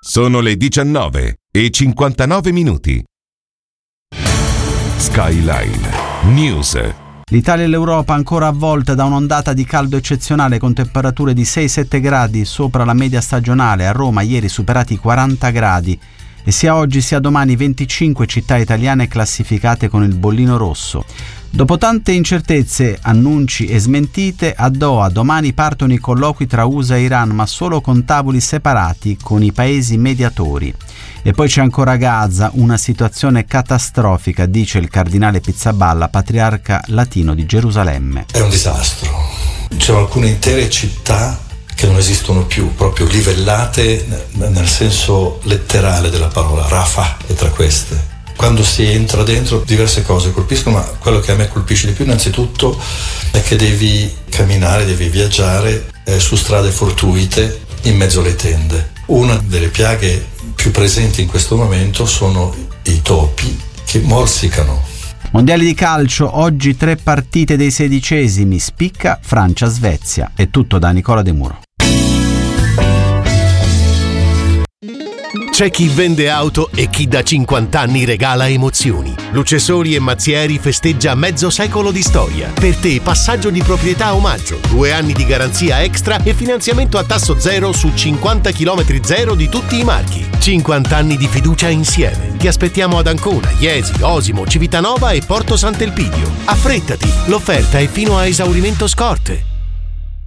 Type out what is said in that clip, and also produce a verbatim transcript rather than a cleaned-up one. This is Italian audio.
Sono le diciannove e cinquantanove minuti. Skyline News. L'Italia e l'Europa ancora avvolte da un'ondata di caldo eccezionale con temperature di sei sette gradi sopra la media stagionale. A Roma ieri superati i quaranta gradi e sia oggi sia domani venticinque città italiane classificate con il bollino rosso. Dopo tante incertezze, annunci e smentite, a Doha domani partono i colloqui tra U S A e Iran, ma solo con tavoli separati con i paesi mediatori. E poi c'è ancora Gaza, una situazione catastrofica, dice il cardinale Pizzaballa, patriarca latino di Gerusalemme. È un disastro. Ci sono alcune intere città che non esistono più, proprio livellate nel senso letterale della parola. Rafah è tra queste. Quando si entra dentro diverse cose colpiscono, ma quello che a me colpisce di più innanzitutto è che devi camminare, devi viaggiare eh, su strade fortuite in mezzo alle tende. Una delle piaghe più presenti in questo momento sono i topi che morsicano. Mondiali di calcio, oggi tre partite dei sedicesimi, spicca Francia-Svezia. È tutto da Nicola De Muro. C'è chi vende auto e chi da cinquanta anni regala emozioni. Lucesoli e Mazzieri festeggia mezzo secolo di storia. Per te passaggio di proprietà omaggio, due anni di garanzia extra e finanziamento a tasso zero su cinquanta chilometri zero di tutti i marchi. cinquanta anni di fiducia insieme. Ti aspettiamo ad Ancona, Iesi, Osimo, Civitanova e Porto Sant'Elpidio. Affrettati, l'offerta è fino a esaurimento scorte.